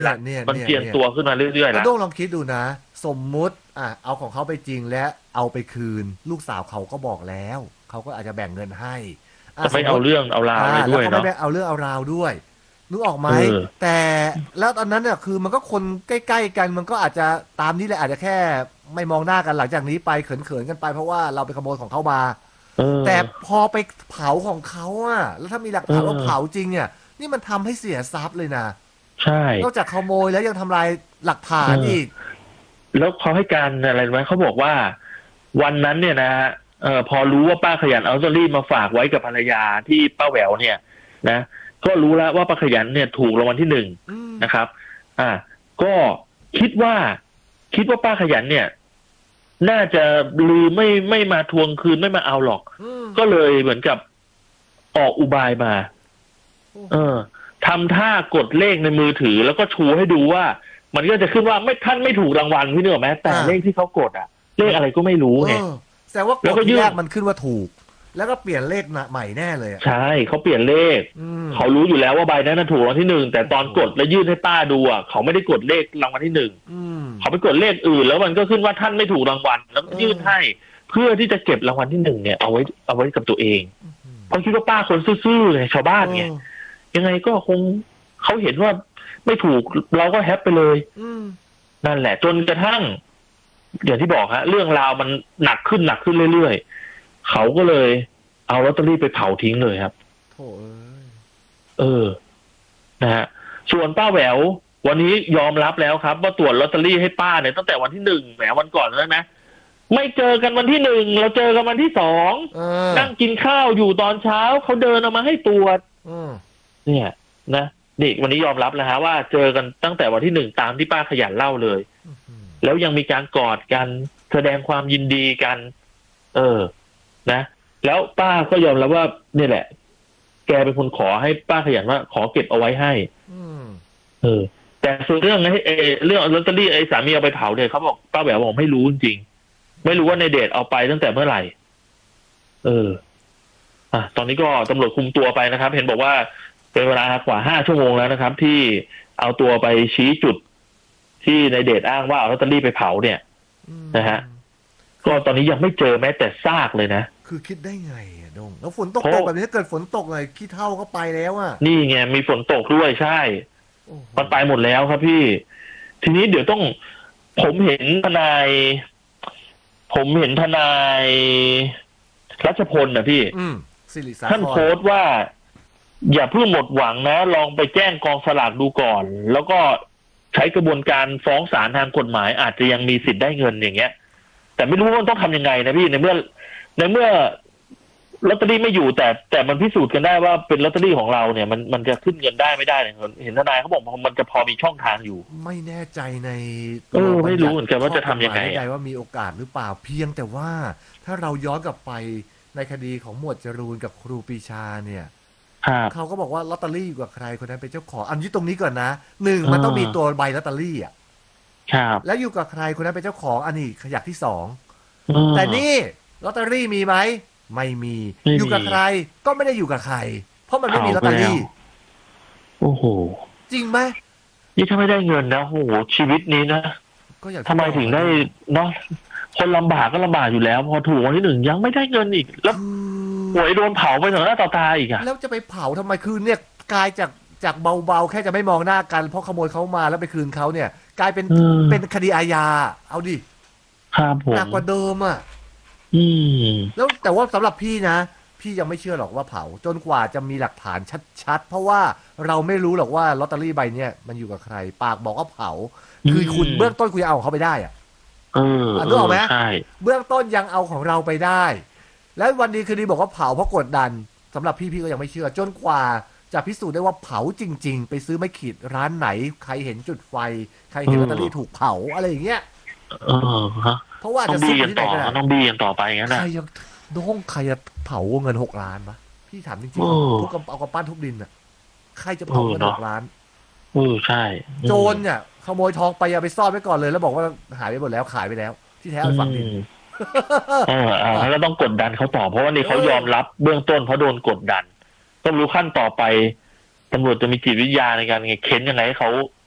ละมันเจียนตัวขึ้นมาเรื่อยๆแล้วโด้งลองคิดดูนะสมมุติเอาของเขาไปจริงและเอาไปคืนลูกสาวเขาก็บอกแล้วเขาก็อาจจะแบ่งเงินให้จะไม่สมมติเอาเรื่องเอาราวอะไรแล้วเขาไม่ด้วยเนาะแบ่งเอาเรื่องเอาราวด้วยนึกออกไหมเออแต่แล้วตอนนั้นเนี่ยคือมันก็คนใกล้ๆกันมันก็อาจจะตามนี้แหละอาจจะแค่ไม่มองหน้ากันหลังจากนี้ไปเขินๆกันไปเพราะว่าเราไปขโมยของเขามาเอแต่อพอไปเผาของเขาแล้วถ้ามีหลักเอฐานว่าเผาอจริงเนี่ยนี่มันทำให้เสียทรัพย์เลยนะใช่นอกจากขโมยแล้วยังทำลายหลักฐาเออนอีกแล้วเขาให้การอะไรไหมเขาบอกว่าวันนั้นเนี่ยนะฮะพอรู้ว่าป้าขยันเอาลอตเตอรี่มาฝากไว้กับภรรยาที่ป้าแหววเนี่ยนะก็รู้แล้วว่าป้าขยันเนี่ยถูกรางวัลที่หนึ่งอืมนะครับอ่าก็คิดว่าคิดว่าป้าขยันเนี่ยน่าจะลืมไม่มาทวงคืนไม่มาเอาหรอกอืมก็เลยเหมือนกับออกอุบายมาโอ้โหเออทำท่ากดเลขในมือถือแล้วก็ชูให้ดูว่ามันก็จะขึ้นว่าไม่ท่านไม่ถูกรางวัลพี่เนกอะไหมแต่อ่าเลขที่เขากดเลขอะไรก็ไม่รู้เอไงอแสดงว่ากแล้วก็ยื่นดทีแรกมันขึ้นว่าถูกแล้วก็เปลี่ยนเลขใหม่แน่เลยใช่เขาเปลี่ยนเลขอืมเขารู้อยู่แล้วว่าใบนั้นน่ะถูกรางวัลที่หนึ่งแต่โอ้โหตอนกดแล้วยื่นให้ป้าดูเขาไม่ได้กดเลขรางวัลที่หนึ่งอืมเขาไปกดเลขอื่นแล้วมันก็ขึ้นว่าท่านไม่ถูกรางวัลแล้วก็เออยื่นให้เพื่อที่จะเก็บรางวัลที่หนึ่งเนี่ยเอาไว้กับตัวเองเพราะคิดว่าป้าคนซื่อๆไงชาวบ้านเอไงอยังไงก็คงเขาเห็นว่าไม่ถูกเราก็แฮปไปเลยอืมนั่นแหละจนกระทั่งอย่างที่บอกฮะเรื่องราวมันหนักขึ้นเรื่อยๆเขาก็เลยเอาลอตเตอรี่ไปเผาทิ้งเลยครับโถเอ้ยเออนะฮะส่วนป้าแหวววันนี้ยอมรับแล้วครับว่าตรวจลอตเตอรี่ให้ป้าเนี่ยตั้งแต่วันที่หนึ่งแหมวันก่อนแล้วนะไม่เจอกันวันที่หนึ่งเราเจอกันวันที่สองเออนั่งกินข้าวอยู่ตอนเช้าเขาเดินเอามาให้ตรวจอืมเนี่ยนะนี่วันนี้ยอมรับแล้วฮะว่าเจอกันตั้งแต่วันที่หนึ่งตามที่ป้าขยันเล่าเลย แล้วยังมีการกอดกันแสดงความยินดีกัน เออ นะ แล้วป้าก็ยอมรับว่าเนี่ยแหละ แกเป็นคนขอให้ป้าขยันว่าขอเก็บเอาไว้ให้อืมเออ แต่ส่วนเรื่องเรื่องลอตเตอรี่ไอ้สามีเอาไปเผาเนี่ยเขาบอกป้าแหววบอกไม่รู้จริงๆไม่รู้ว่าในเดชเอาไปตั้งแต่เมื่อไหร่ เออ ตอนนี้ก็ตำรวจคุมตัวไปนะครับ เห็นบอกว่าเป็นเวลากว่า5 ชั่วโมงแล้วนะครับ ที่เอาตัวไปชี้จุดที่ในเดชอ้างว่าเอาลอตเตอรี่ไปเผาเนี่ยอืนะฮะมก็ตอนนี้ยังไม่เจอแม้แต่ซากเลยนะคือคิดได้ไงดงแล้วฝนเพราะตกแบบนี้ถ้าเกิดฝนตกเลยขี้เถ้าก็ไปแล้วนี่ไงมีฝนตกด้วยใช่โอ้โหมันไปหมดแล้วครับพี่ทีนี้เดี๋ยวต้องผมเห็นทนายผมเห็นทนายรัชพลนะพี่อืมสิริสาท่านครโพสต์ว่าอย่าเพิ่งหมดหวังนะลองไปแจ้งกองสลากดูก่อนแล้วก็ใช้กระบวนการฟ้องศาลทางกฎหมายอาจจะยังมีสิทธิ์ได้เงินอย่างเงี้ยแต่ไม่รู้ว่าต้องทำยังไงนะพี่ในเมื่อลอตเตอรี่ไม่อยู่แต่มันพิสูจน์กันได้ว่าเป็นลอตเตอรี่ของเราเนี่ยมันจะขึ้นเงินได้ไม่ได้เนี่ยเห็นทนายเขาบอกมันจะพอมีช่องทางอยู่ไม่แน่ใจในตัวบัญไม่รู้ญัติเหมือนกันว่าจะข้อกฎหทำยังไงมายใดๆว่ามีโอกาสหรือเปล่าเพียงแต่ว่าถ้าเราย้อนกลับไปในคดีของหมวดจรูนกับครูปรีชาเนี่ยครับเขาก็บอกว่าลอตเตอรี่อยู่กับใครคนนั้นเป็นเจ้าของอันนี้ตรงนี้ก่อนนะหนึ่งเอมันต้องมีอตัวใบลอตเตอรี่ครับแล้วอยู่กับใครคนนั้นเป็นเจ้าของอันนี้ขยักที่สองเอแต่อนี่ลอตเตอรี่มีไหมไม่มีไม่มีอยู่กับใครก็ไม่ได้อยู่กับใครเพราะมันไม่เผามีลอตไปแล้วเตอรี่โอ้โหจริงไหมนี่ถ้าไม่ได้เงินนะโอ้โหชีวิตนี้นะก็อย่างทำไมที่บอกถึงได้เนาะคนลำบากก็ลำบากอยู่แล้วพอถูกวันที่หนึ่งยังไม่ได้เงินอีกแล้วคือหวยโดนเผาไปต่อหน้าต่อตาอีกแล้วจะไปเผาทำไมคือเนี่ยกลายจากเบาๆแค่จะไม่มองหน้ากันเพราะขโมยเขามาแล้วไปคืนเขาเนี่ยกลายเป็นเออเป็นคดีอาญาเอาดิครับผมหนักกว่าเดิมอืมแล้วแต่ว่าสำหรับพี่นะพี่ยังไม่เชื่อหรอกว่าเผาจนกว่าจะมีหลักฐานชัดๆเพราะว่าเราไม่รู้หรอกว่าลอตเตอรี่ใบเนี้ยมันอยู่กับใครปากบอกว่าเผาคือคุณเบื้องต้นคุณยังเอาของเขาไปได้เออนึกออกไหมใช่เบื้องต้นยังเอาของเราไปได้แล้ววันดีคืนดีบอกว่าเผาเพราะกดดันสำหรับพี่ก็ยังไม่เชื่อจนกว่าจะพิสูจน์ได้ว่าเผาจริงๆไปซื้อไม้ขีดร้านไหนใครเห็นจุดไฟใครเห็นลอตเตอรี่ถูกเผาอะไรอย่างเงี้ยเออฮะเพราะว่าต้องจะซุกอบี้กันต่อยู่ที่ไหนก็ได้ต้องบี้กันต่อไปงั้นน่ะใครยังน้องใครจะเผาเงิน6 ล้านปะพี่ถามจริงโอ้ๆทุกเอากำปั้นทุบดินใครจะเผาเงินหเนาะกล้านใช่โจรเนี่ยขโมยทองไปเอาไปซ่อนไว้ก่อนเลยแล้วบอกว่าหายไปหมดแล้วขายไปแล้วที่แท้เอาไปฝังดินแล้วต้องกดดันเขาต่อเพราะว่านี่เขายอมรับเบื้องต้นเพราะโดนกดดันต้องรู้ขั้นต่อไปตำรวจจะมีจิตวิทยาในการไงเค้นยังไงให้เขา